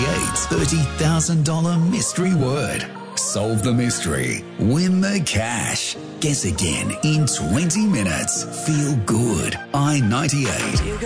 I-98's $30,000 mystery word. Solve the mystery. Win the cash. Guess again in 20 minutes. Feel good. I-98.